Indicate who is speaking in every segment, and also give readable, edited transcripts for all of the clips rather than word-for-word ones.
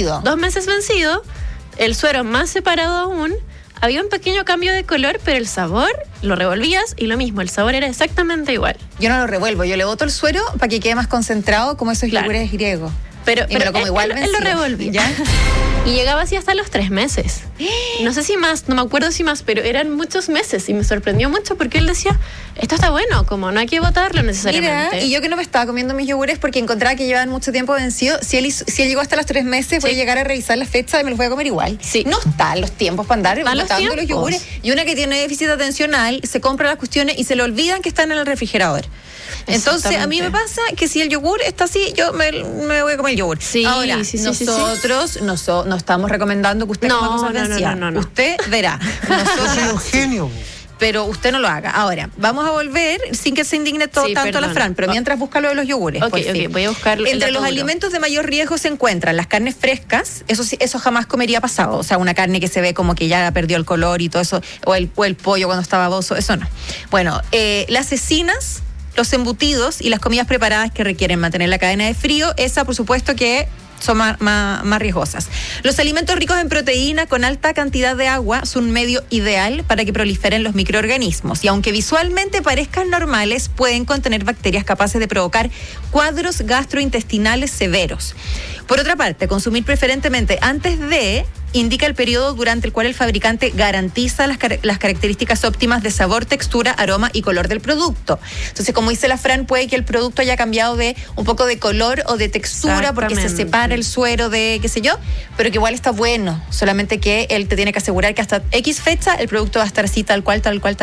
Speaker 1: vencido.
Speaker 2: 2 meses vencido, el suero más separado aún. Había un pequeño cambio de color, pero el sabor lo revolvías y lo mismo, el sabor era exactamente igual.
Speaker 1: Yo no lo revuelvo, yo le boto el suero para que quede más concentrado como esos yogures griegos.
Speaker 2: Pero
Speaker 1: me lo como igual
Speaker 2: él lo revolvía.
Speaker 1: ¿Ya?
Speaker 2: Y llegaba así hasta los 3 meses. No sé si más, no me acuerdo si más, pero eran muchos meses y me sorprendió mucho porque él decía, esto está bueno, como no hay que botarlo necesariamente.
Speaker 1: Mira, y yo que no me estaba comiendo mis yogures porque encontraba que llevaban mucho tiempo vencido, si él llegó hasta los 3 meses, voy a llegar a revisar la fecha y me los voy a comer igual.
Speaker 2: Sí.
Speaker 1: No están los tiempos para andar botando los yogures. Y una que tiene déficit atencional se compra las cuestiones y se le olvidan que están en el refrigerador. Entonces, a mí me pasa que si el yogur está así, yo me voy a comer el yogur.
Speaker 2: Sí,
Speaker 1: ahora,
Speaker 2: nosotros
Speaker 1: no estamos recomendando que usted coma cosas vencidas.
Speaker 2: No.
Speaker 1: Usted verá.
Speaker 3: Yo soy un genio.
Speaker 1: Pero usted no lo haga. Ahora, vamos a volver, sin que se indigne tanto la Fran, pero mientras busca lo de los yogures.
Speaker 2: Ok, voy a buscarlo.
Speaker 1: Entre los alimentos de mayor riesgo se encuentran las carnes frescas, eso jamás comería pasado, o sea, una carne que se ve como que ya perdió el color y todo eso, o el pollo cuando está baboso, eso no. Bueno, las cecinas, los embutidos y las comidas preparadas que requieren mantener la cadena de frío, esa por supuesto que son más riesgosas. Los alimentos ricos en proteína con alta cantidad de agua son un medio ideal para que proliferen los microorganismos y aunque visualmente parezcan normales, pueden contener bacterias capaces de provocar cuadros gastrointestinales severos. Por otra parte, consumir preferentemente antes de indica el periodo durante el cual el fabricante garantiza las características óptimas de sabor, textura, aroma y color del producto. Entonces, como dice la Fran, puede que el producto haya cambiado de un poco de color o de textura porque se separa el suero de qué sé yo, pero que igual está bueno, solamente que él te tiene que asegurar que hasta X fecha el producto va a estar así tal cual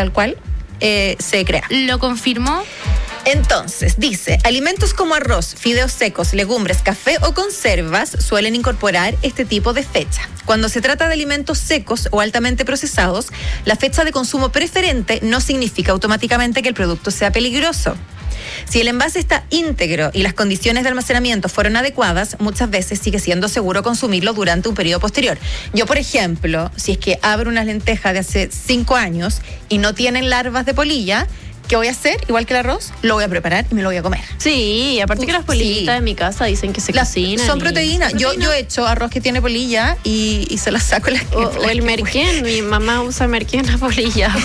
Speaker 1: se crea.
Speaker 4: ¿Lo confirmó?
Speaker 1: Entonces, dice, alimentos como arroz, fideos secos, legumbres, café o conservas suelen incorporar este tipo de fecha. Cuando se trata de alimentos secos o altamente procesados, la fecha de consumo preferente no significa automáticamente que el producto sea peligroso. Si el envase está íntegro y las condiciones de almacenamiento fueron adecuadas, muchas veces sigue siendo seguro consumirlo durante un periodo posterior. Yo, por ejemplo, si es que abro unas lentejas de hace 5 años y no tienen larvas de polilla, ¿qué voy a hacer? Igual que el arroz, lo voy a preparar y me lo voy a comer.
Speaker 2: Sí, aparte que las polillitas de mi casa dicen que se cocinan.
Speaker 1: Son proteínas. Yo he hecho arroz que tiene polilla y se las saco.
Speaker 2: O el merquén. Mi mamá usa merquén a polilla.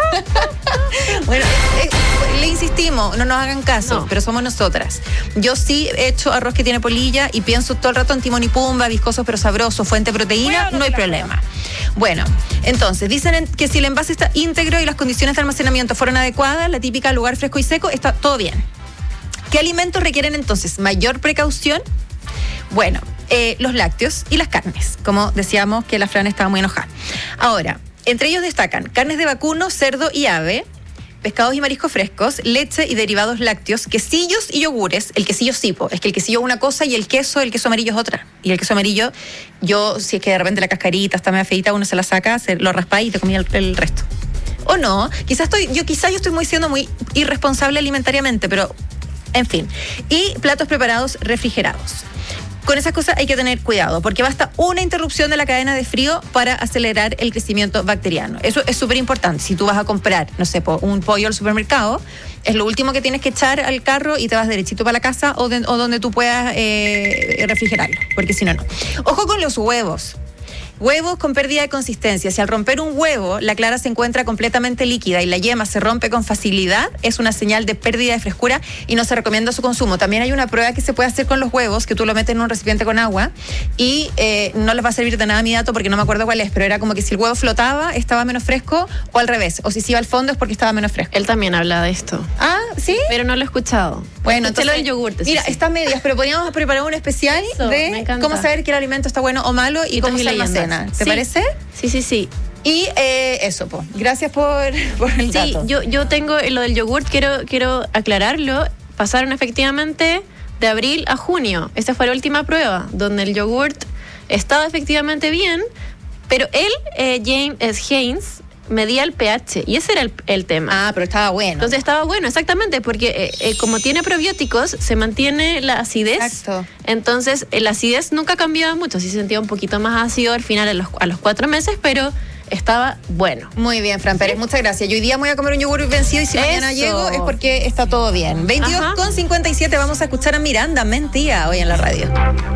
Speaker 1: Bueno, le insistimos, no nos hagan caso, pero somos nosotras. Yo sí he hecho arroz que tiene polilla y pienso todo el rato en timón y pumba, viscoso pero sabroso, fuente de proteína, no hay problema. Bueno, entonces, dicen que si el envase está íntegro y las condiciones de almacenamiento fueron adecuadas, la típica lugar fresco y seco, está todo bien. ¿Qué alimentos requieren entonces mayor precaución? Bueno, los lácteos y las carnes, como decíamos que la Fran estaba muy enojada. Ahora, entre ellos destacan carnes de vacuno, cerdo y ave, pescados y mariscos frescos, leche y derivados lácteos, quesillos y yogures. El quesillo sí, es que el quesillo es una cosa y el queso amarillo es otra. Y el queso amarillo, si es que de repente la cascarita está medio feita, uno se la saca, lo raspa y te comía el resto. O no, quizás yo estoy siendo muy irresponsable alimentariamente, pero en fin. Y platos preparados refrigerados. Con esas cosas hay que tener cuidado, porque basta una interrupción de la cadena de frío para acelerar el crecimiento bacteriano. Eso es súper importante. Si tú vas a comprar, no sé, un pollo al supermercado, es lo último que tienes que echar al carro y te vas derechito para la casa o donde tú puedas refrigerarlo, porque si no, no. Ojo con los huevos. Huevos con pérdida de consistencia. Si al romper un huevo la clara se encuentra completamente líquida y la yema se rompe con facilidad, es una señal de pérdida de frescura y no se recomienda su consumo. También hay una prueba que se puede hacer con los huevos, que tú lo metes en un recipiente con agua y no les va a servir de nada a mi dato porque no me acuerdo cuál es, pero era como que si el huevo flotaba estaba menos fresco o al revés, o si se iba al fondo es porque estaba menos fresco.
Speaker 2: Él también habla de esto.
Speaker 1: Ah, ¿sí?
Speaker 2: Pero no lo he escuchado.
Speaker 1: Bueno,
Speaker 2: entonces lo del yogur.
Speaker 1: Mira, está medias, pero podríamos preparar un especial de cómo saber que el alimento está bueno o malo y cómo se almacena. ¿Te parece?
Speaker 2: Sí.
Speaker 1: Y eso, gracias por el dato.
Speaker 2: Sí, yo tengo lo del yogur, quiero aclararlo. Pasaron efectivamente de abril a junio. Esta fue la última prueba, donde el yogurt estaba efectivamente bien, pero James Haynes medía el pH y ese era el tema.
Speaker 1: Ah, pero estaba bueno.
Speaker 2: Entonces estaba bueno, exactamente, porque como tiene probióticos, se mantiene la acidez.
Speaker 1: Exacto.
Speaker 2: Entonces, la acidez nunca cambiaba mucho, sí se sentía un poquito más ácido al final a los 4 meses, pero estaba bueno.
Speaker 1: Muy bien, Fran Pérez, muchas gracias. Yo hoy día me voy a comer un yogur vencido y si mañana llego es porque está todo bien. 22:57, vamos a escuchar a Miranda Mentía hoy en la radio.